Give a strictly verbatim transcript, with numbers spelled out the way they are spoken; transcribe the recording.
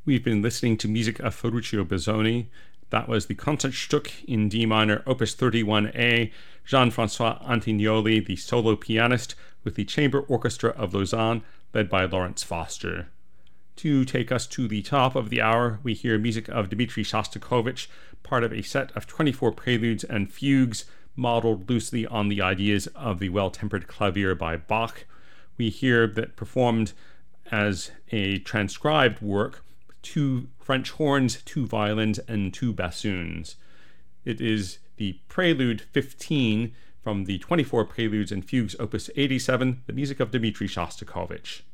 We've been listening to music of Ferruccio Busoni. That was the Concertstück in D minor, Opus thirty-one A, Jean-Francois Antignoli, the solo pianist, with the Chamber Orchestra of Lausanne, led by Lawrence Foster. To take us to the top of the hour, we hear music of Dmitri Shostakovich, part of a set of twenty-four preludes and fugues, modeled loosely on the ideas of the Well-Tempered Clavier by Bach. We hear that performed as a transcribed work, two French horns, two violins, and two bassoons. It is the Prelude fifteen from the twenty-four Preludes and Fugues, Opus eighty-seven, the music of Dmitri Shostakovich.